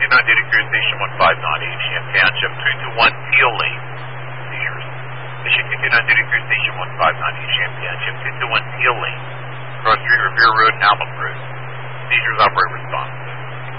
duty crew station 159 HM Township 221 Teal Lane. Seizures. Mission 229 duty crew station 159 HM Township 221 Teal Lane. Cross Street, Revere Road, Almond Road. Seizures, operator response.